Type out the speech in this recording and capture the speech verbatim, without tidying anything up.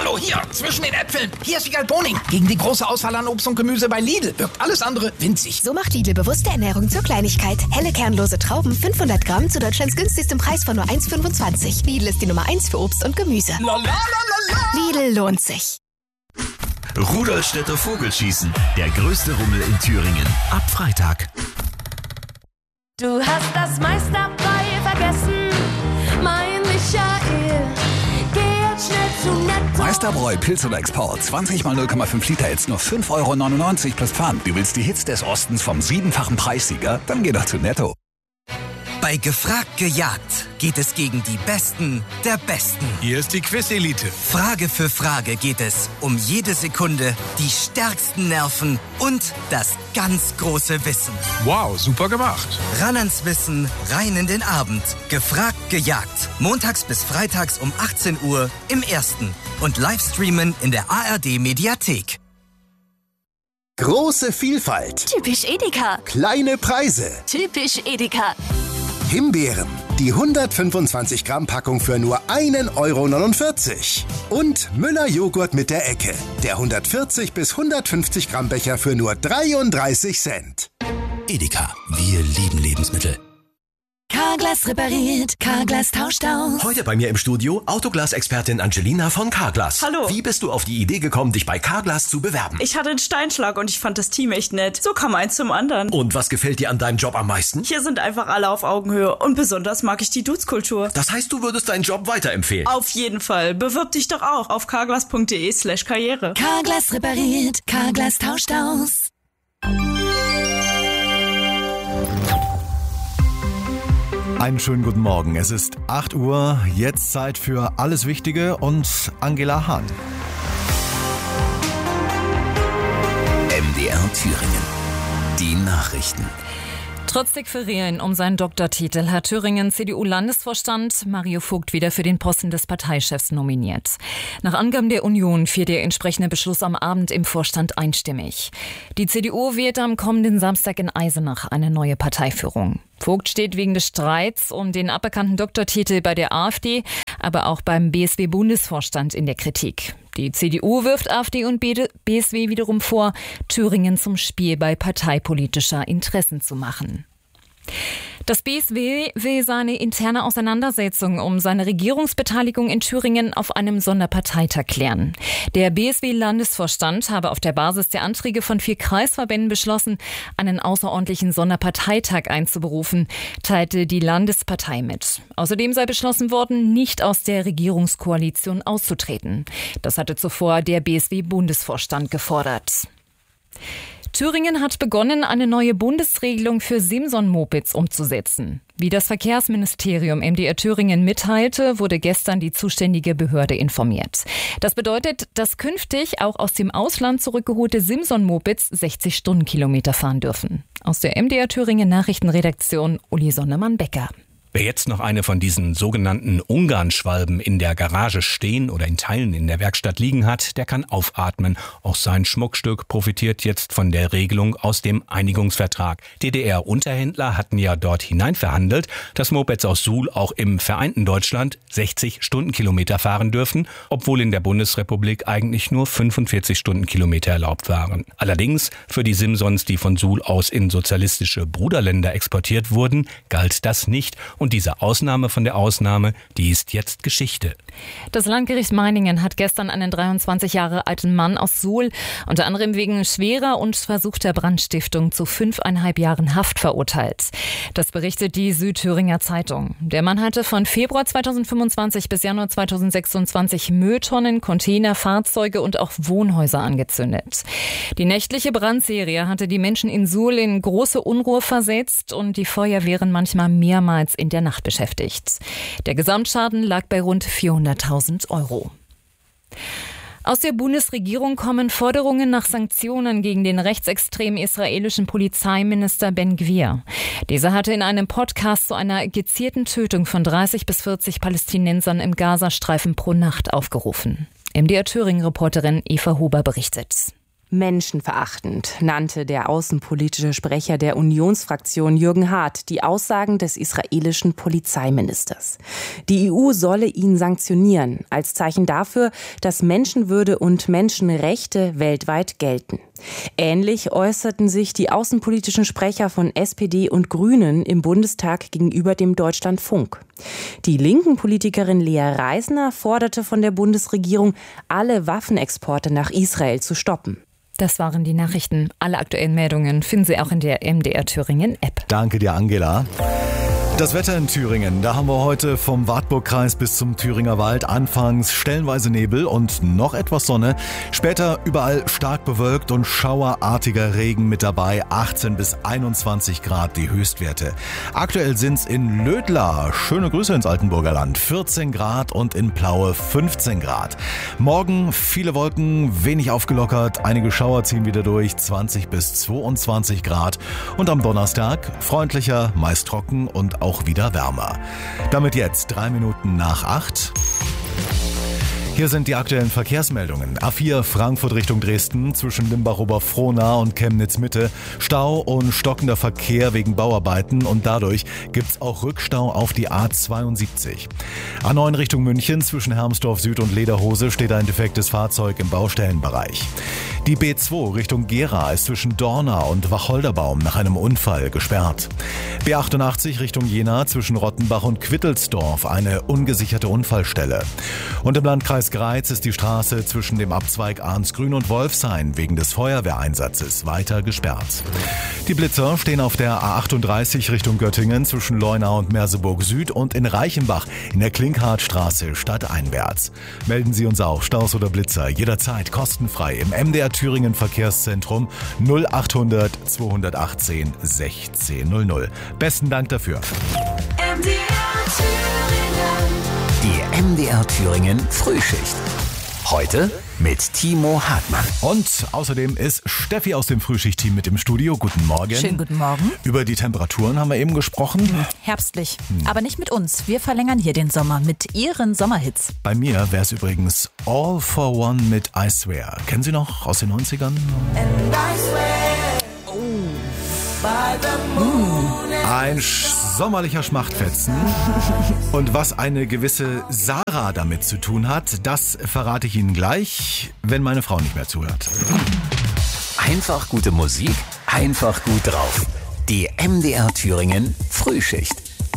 Hallo, hier, zwischen den Äpfeln. Hier ist Wiegald Boning. Gegen die große Auswahl an Obst und Gemüse bei Lidl wirkt alles andere winzig. So macht Lidl bewusste Ernährung zur Kleinigkeit. Helle kernlose Trauben, fünfhundert Gramm zu Deutschlands günstigstem Preis von nur eins Komma fünfundzwanzig. Lidl ist die Nummer eins für Obst und Gemüse. La, la, la, la, la. Lidl lohnt sich. Rudolstädter Vogelschießen, der größte Rummel in Thüringen. Ab Freitag. Du hast das meiste dabei vergessen, mein Michael. Geh jetzt schnell zu Netto. Meisterbräu Pilz oder Export. zwanzig mal null Komma fünf Liter, jetzt nur fünf Euro neunundneunzig plus Pfand. Du willst die Hits des Ostens vom siebenfachen Preissieger? Dann geh doch zu Netto. Bei Gefragt gejagt geht es gegen die Besten der Besten. Hier ist die Quiz-Elite. Frage für Frage geht es um jede Sekunde, die stärksten Nerven und das ganz große Wissen. Wow, super gemacht. Ran ans Wissen, rein in den Abend. Gefragt gejagt. Montags bis freitags um achtzehn Uhr im Ersten. Und Livestreamen in der A R D-Mediathek. Große Vielfalt. Typisch Edeka. Kleine Preise. Typisch Edeka. Himbeeren. Die hundertfünfundzwanzig Gramm Packung für nur ein Euro neunundvierzig. Und Müller Joghurt mit der Ecke. Der hundertvierzig bis hundertfünfzig Gramm Becher für nur dreiunddreißig Cent. Edeka, wir lieben Lebensmittel. Carglass repariert, Carglass tauscht aus. Heute bei mir im Studio Autoglas-Expertin Angelina von Carglass. Hallo. Wie bist du auf die Idee gekommen, dich bei Carglass zu bewerben? Ich hatte einen Steinschlag und ich fand das Team echt nett. So kam eins zum anderen. Und was gefällt dir an deinem Job am meisten? Hier sind einfach alle auf Augenhöhe und besonders mag ich die Dudes-Kultur. Das heißt, du würdest deinen Job weiterempfehlen? Auf jeden Fall. Bewirb dich doch auch auf carglass.de slash karriere. Carglass repariert, Carglass tauscht aus. Einen schönen guten Morgen. Es ist acht Uhr, jetzt Zeit für Alles Wichtige und Angela Hahn. M D R Thüringen. Die Nachrichten. Trotz der Querelen um seinen Doktortitel hat Thüringen C D U-Landesvorstand Mario Vogt wieder für den Posten des Parteichefs nominiert. Nach Angaben der Union fiel der entsprechende Beschluss am Abend im Vorstand einstimmig. Die C D U wählt am kommenden Samstag in Eisenach eine neue Parteiführung. Vogt steht wegen des Streits um den aberkannten Doktortitel bei der AfD, aber auch beim B S W-Bundesvorstand in der Kritik. Die C D U wirft AfD und B S W wiederum vor, Thüringen zum Spiel bei parteipolitischer Interessen zu machen. Das B S W will seine interne Auseinandersetzung um seine Regierungsbeteiligung in Thüringen auf einem Sonderparteitag klären. Der B S W-Landesvorstand habe auf der Basis der Anträge von vier Kreisverbänden beschlossen, einen außerordentlichen Sonderparteitag einzuberufen, teilte die Landespartei mit. Außerdem sei beschlossen worden, nicht aus der Regierungskoalition auszutreten. Das hatte zuvor der B S W-Bundesvorstand gefordert. Thüringen hat begonnen, eine neue Bundesregelung für Simson-Mopeds umzusetzen. Wie das Verkehrsministerium M D R Thüringen mitteilte, wurde gestern die zuständige Behörde informiert. Das bedeutet, dass künftig auch aus dem Ausland zurückgeholte Simson-Mopeds sechzig Stundenkilometer fahren dürfen. Aus der M D R Thüringen Nachrichtenredaktion Uli Sonnemann-Becker. Wer jetzt noch eine von diesen sogenannten Ungarnschwalben in der Garage stehen oder in Teilen in der Werkstatt liegen hat, der kann aufatmen. Auch sein Schmuckstück profitiert jetzt von der Regelung aus dem Einigungsvertrag. D D R-Unterhändler hatten ja dort hinein verhandelt, dass Mopeds aus Suhl auch im vereinten Deutschland sechzig Stundenkilometer fahren dürfen, obwohl in der Bundesrepublik eigentlich nur fünfundvierzig Stundenkilometer erlaubt waren. Allerdings für die Simsons, die von Suhl aus in sozialistische Bruderländer exportiert wurden, galt das nicht. Und diese Ausnahme von der Ausnahme, die ist jetzt Geschichte. Das Landgericht Meiningen hat gestern einen dreiundzwanzig Jahre alten Mann aus Suhl unter anderem wegen schwerer und versuchter Brandstiftung zu fünfeinhalb Jahren Haft verurteilt. Das berichtet die Südthüringer Zeitung. Der Mann hatte von Februar zweitausendfünfundzwanzig bis Januar zweitausendsechsundzwanzig Mülltonnen, Container, Fahrzeuge und auch Wohnhäuser angezündet. Die nächtliche Brandserie hatte die Menschen in Suhl in große Unruhe versetzt und die Feuerwehren manchmal mehrmals in der Nacht beschäftigt. Der Gesamtschaden lag bei rund vierhunderttausend Euro. Aus der Bundesregierung kommen Forderungen nach Sanktionen gegen den rechtsextremen israelischen Polizeiminister Ben Gvir. Dieser hatte in einem Podcast zu einer gezielten Tötung von dreißig bis vierzig Palästinensern im Gazastreifen pro Nacht aufgerufen. M D R Thüringen-Reporterin Eva Huber berichtet. Menschenverachtend nannte der außenpolitische Sprecher der Unionsfraktion Jürgen Hart die Aussagen des israelischen Polizeiministers. Die E U solle ihn sanktionieren, als Zeichen dafür, dass Menschenwürde und Menschenrechte weltweit gelten. Ähnlich äußerten sich die außenpolitischen Sprecher von S P D und Grünen im Bundestag gegenüber dem Deutschlandfunk. Die linken Politikerin Lea Reisner forderte von der Bundesregierung, alle Waffenexporte nach Israel zu stoppen. Das waren die Nachrichten. Alle aktuellen Meldungen finden Sie auch in der M D R Thüringen App. Danke dir, Angela. Das Wetter in Thüringen, da haben wir heute vom Wartburgkreis bis zum Thüringer Wald anfangs stellenweise Nebel und noch etwas Sonne. Später überall stark bewölkt und schauerartiger Regen mit dabei. achtzehn bis einundzwanzig Grad die Höchstwerte. Aktuell sind's in Lödla, schöne Grüße ins Altenburger Land, vierzehn Grad und in Plaue fünfzehn Grad. Morgen viele Wolken, wenig aufgelockert, einige Schauer ziehen wieder durch, zwanzig bis zweiundzwanzig Grad. Und am Donnerstag freundlicher, meist trocken und auch auch wieder wärmer. Damit jetzt drei Minuten nach acht. Hier sind die aktuellen Verkehrsmeldungen. A vier Frankfurt Richtung Dresden zwischen Limbach-Oberfrohna und Chemnitz-Mitte. Stau und stockender Verkehr wegen Bauarbeiten und dadurch gibt's auch Rückstau auf die A zweiundsiebzig. A neun Richtung München zwischen Hermsdorf Süd und Lederhose steht ein defektes Fahrzeug im Baustellenbereich. Die B zwei Richtung Gera ist zwischen Dorna und Wacholderbaum nach einem Unfall gesperrt. B achtundachtzig Richtung Jena zwischen Rottenbach und Quittelsdorf eine ungesicherte Unfallstelle. Und im Landkreis Greiz ist die Straße zwischen dem Abzweig Arnsgrün und Wolfshain wegen des Feuerwehreinsatzes weiter gesperrt. Die Blitzer stehen auf der A achtunddreißig Richtung Göttingen zwischen Leuna und Merseburg Süd und in Reichenbach in der Klinkhartstraße stadteinwärts. Melden Sie uns auch Staus oder Blitzer jederzeit kostenfrei im M D R Thüringen Verkehrszentrum null achthundert zweihundertachtzehn sechzehn null null. Besten Dank dafür. M D R Thüringen. Die M D R Thüringen Frühschicht. Heute mit Timo Hartmann. Und außerdem ist Steffi aus dem Frühschicht-Team mit im Studio. Guten Morgen. Schönen guten Morgen. Über die Temperaturen haben wir eben gesprochen. Herbstlich, hm. aber nicht mit uns. Wir verlängern hier den Sommer mit Ihren Sommerhits. Bei mir wäre es übrigens All for One mit I Swear. Kennen Sie noch aus den neunzigern? And I swear, oh, by the moon. Ein sommerlicher Schmachtfetzen. Und was eine gewisse Sarah damit zu tun hat, das verrate ich Ihnen gleich, wenn meine Frau nicht mehr zuhört. Einfach gute Musik, einfach gut drauf. Die M D R Thüringen Frühschicht.